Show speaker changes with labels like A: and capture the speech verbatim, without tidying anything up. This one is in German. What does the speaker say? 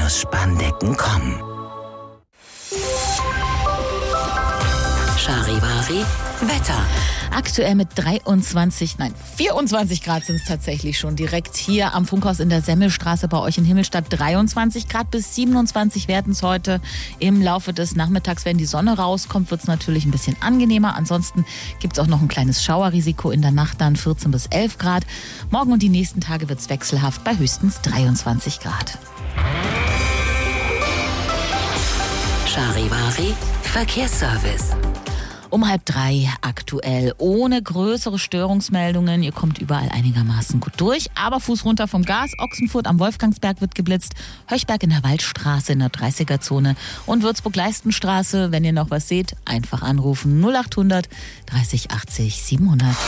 A: aus Spandecken kommen. Charivari Wetter.
B: Aktuell mit dreiundzwanzig, nein, vierundzwanzig Grad sind es tatsächlich schon. Direkt hier am Funkhaus in der Semmelstraße bei euch in Himmelstadt. dreiundzwanzig Grad bis siebenundzwanzig werden es heute. Im Laufe des Nachmittags, wenn die Sonne rauskommt, wird es natürlich ein bisschen angenehmer. Ansonsten gibt es auch noch ein kleines Schauerrisiko in der Nacht, dann vierzehn bis elf Grad. Morgen und die nächsten Tage wird es wechselhaft bei höchstens dreiundzwanzig Grad.
A: Charivari Verkehrsservice.
B: Um halb drei aktuell, ohne größere Störungsmeldungen. Ihr kommt überall einigermaßen gut durch. Aber Fuß runter vom Gas. Ochsenfurt am Wolfgangsberg wird geblitzt. Höchberg in der Waldstraße in der dreißiger-Zone. Und Würzburg-Leistenstraße, wenn ihr noch was seht, einfach anrufen. null achthundert dreißig achtzig siebenhundert.